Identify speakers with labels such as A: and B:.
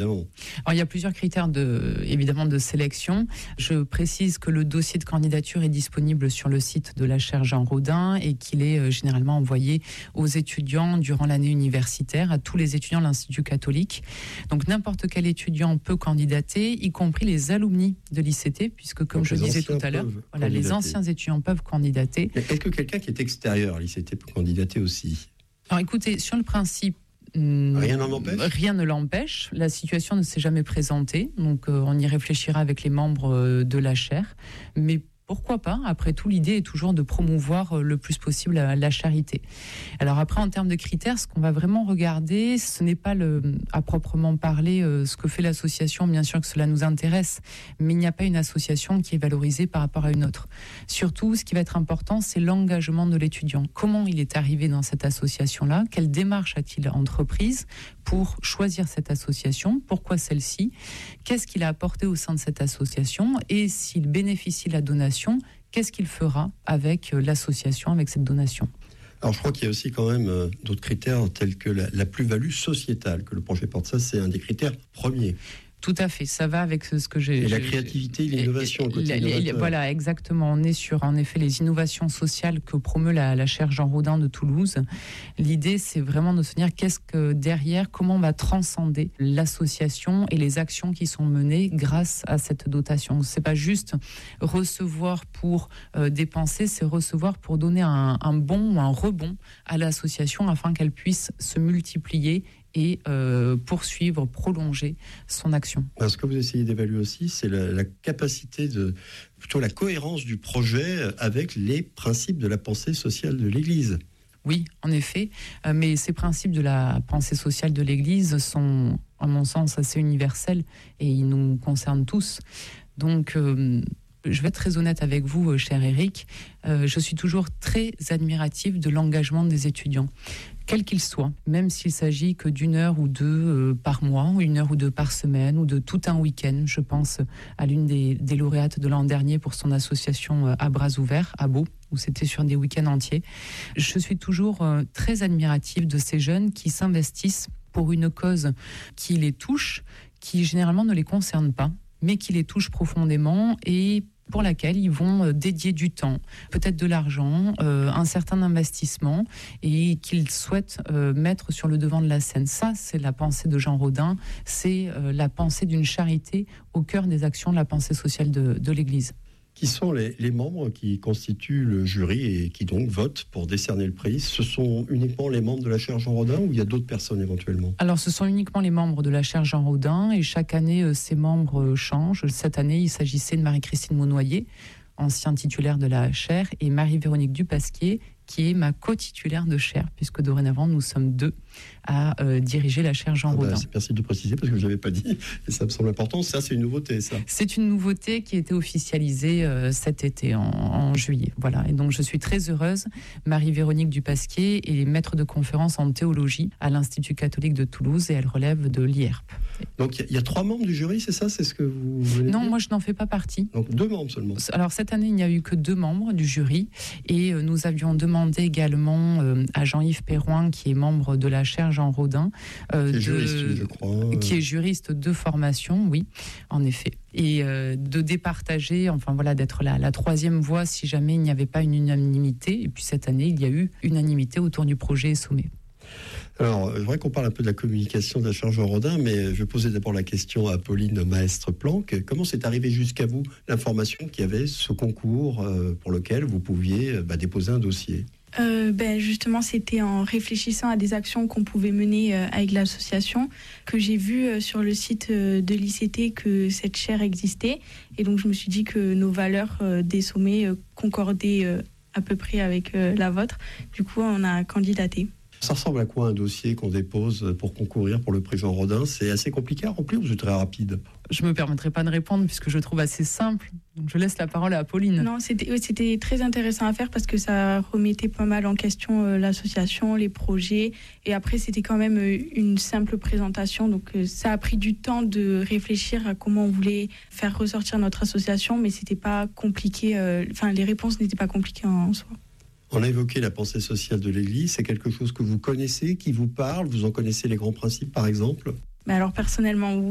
A: évidemment.
B: Alors, il y a plusieurs critères évidemment de sélection. Je précise que le dossier de candidature est disponible sur le site de la chaire Jean Rodin et qu'il est généralement envoyé aux étudiants durant l'année universitaire, à tous les étudiants de l'Institut catholique. Donc n'importe quel étudiant peut candidater, y compris les alumni de l'ICT, puisque comme je disais tout à l'heure, les anciens étudiants peuvent candidater.
A: Est-ce que quelqu'un qui est extérieur à l'ICT peut candidater aussi ?
B: Alors écoutez, sur le principe,
A: rien n'en empêche ?
B: Rien ne l'empêche. La situation ne s'est jamais présentée, donc on y réfléchira avec les membres de la chaire. Mais pourquoi pas ? Après tout, l'idée est toujours de promouvoir le plus possible la charité. Alors après, en termes de critères, ce qu'on va vraiment regarder, ce n'est pas à proprement parler ce que fait l'association. Bien sûr que cela nous intéresse, mais il n'y a pas une association qui est valorisée par rapport à une autre. Surtout, ce qui va être important, c'est l'engagement de l'étudiant. Comment il est arrivé dans cette association-là ? Quelle démarche a-t-il entreprise pour choisir cette association ? Pourquoi celle-ci ? Qu'est-ce qu'il a apporté au sein de cette association ? Et s'il bénéficie de la donation, qu'est-ce qu'il fera avec l'association, avec cette donation ?
A: Alors je crois qu'il y a aussi quand même d'autres critères tels que la plus-value sociétale que le projet porte. Ça, c'est un des critères premiers.
B: Tout à fait, ça va avec ce que j'ai...
A: Et la créativité, l'innovation.
B: Voilà, exactement. On est sur, en effet, les innovations sociales que promeut la chaire Jean Rodin de Toulouse. L'idée, c'est vraiment de se dire qu'est-ce que derrière, comment on va transcender l'association et les actions qui sont menées grâce à cette dotation. C'est pas juste recevoir pour dépenser, c'est recevoir pour donner un bon ou un rebond à l'association afin qu'elle puisse se multiplier et poursuivre, prolonger son action.
A: Ce que vous essayez d'évaluer aussi, c'est la capacité plutôt la cohérence du projet avec les principes de la pensée sociale de l'Église.
B: Oui, en effet, mais ces principes de la pensée sociale de l'Église sont, à mon sens, assez universels et ils nous concernent tous. Donc, je vais être très honnête avec vous, cher Eric, je suis toujours très admirative de l'engagement des étudiants, quel qu'il soit, même s'il s'agit que d'une heure ou deux par mois, une heure ou deux par semaine, ou de tout un week-end. Je pense à l'une des lauréates de l'an dernier pour son association À Bras Ouverts, à Beau, où c'était sur des week-ends entiers. Je suis toujours très admirative de ces jeunes qui s'investissent pour une cause qui les touche, qui généralement ne les concerne pas, mais qui les touche profondément et pour laquelle ils vont dédier du temps, peut-être de l'argent, un certain investissement et qu'ils souhaitent mettre sur le devant de la scène. Ça, c'est la pensée de Jean Rodin, c'est la pensée d'une charité au cœur des actions de la pensée sociale de l'Église.
A: Qui sont les membres qui constituent le jury et qui donc votent pour décerner le prix ? Ce sont uniquement les membres de la chaire Jean Rodin ou il y a d'autres personnes éventuellement ?
B: Alors ce sont uniquement les membres de la chaire Jean Rodin et chaque année ces membres changent. Cette année il s'agissait de Marie-Christine Monnoyer, ancien titulaire de la chaire, et Marie-Véronique Dupasquier, qui est ma co-titulaire de chaire, puisque dorénavant nous sommes deux à diriger la chaire Jean Rodin.
A: Merci de préciser parce que je ne l'avais pas dit et ça me semble important. Ça, c'est une nouveauté, ça.
B: C'est une nouveauté qui a été officialisée cet été, en juillet. Voilà. Et donc je suis très heureuse. Marie-Véronique Dupasquier est maître de conférence en théologie à l'Institut catholique de Toulouse et elle relève de l'IERP.
A: Donc il y a 3 membres du jury, c'est ça ? C'est ce que vous venez de dire ?
B: Moi je n'en fais pas partie.
A: Donc 2 membres seulement.
B: Alors cette année il n'y a eu que 2 membres du jury et nous avions demandé également à Jean-Yves Perroin, qui est membre de la chaire Jean Rodin,
A: juriste, je crois.
B: Qui est juriste de formation, oui, en effet, et de départager, enfin voilà, d'être la 3e voix si jamais il n'y avait pas une unanimité. Et puis cette année, il y a eu unanimité autour du projet Sommet.
A: Alors, je voudrais qu'on parle un peu de la communication de la chaire Jean Rodin, mais je vais poser d'abord la question à Pauline Maestre-Planck. Comment c'est arrivé jusqu'à vous l'information qu'il y avait ce concours pour lequel vous pouviez déposer un dossier ?
C: Justement, c'était en réfléchissant à des actions qu'on pouvait mener avec l'association que j'ai vu sur le site de l'ICT que cette chaire existait. Et donc, je me suis dit que nos valeurs des sommets concordaient à peu près avec la vôtre. Du coup, on a candidaté.
A: Ça ressemble à quoi un dossier qu'on dépose pour concourir pour le prix Jean Rodin ? C'est assez compliqué à remplir ou c'est très rapide ?
B: Je ne me permettrai pas de répondre puisque je le trouve assez simple. Donc je laisse la parole à Pauline.
C: Non, c'était très intéressant à faire parce que ça remettait pas mal en question l'association, les projets. Et après, c'était quand même une simple présentation. Donc ça a pris du temps de réfléchir à comment on voulait faire ressortir notre association. Mais c'était pas compliqué. Les réponses n'étaient pas compliquées en soi.
A: On a évoqué la pensée sociale de l'Église. C'est quelque chose que vous connaissez, qui vous parle ? Vous en connaissez les grands principes, par exemple ?
C: Alors personnellement,